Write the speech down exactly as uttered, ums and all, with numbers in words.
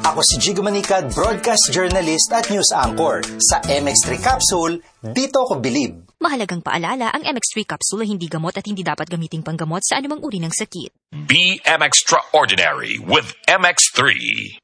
Ako si Jigo Manicad, broadcast journalist at news anchor. Sa M X three Capsule, dito ako bilib. Mahalagang paalala, ang M X three Capsule ay hindi gamot at hindi dapat gamiting panggamot sa anumang uri ng sakit. Be M Extraordinary with M X three.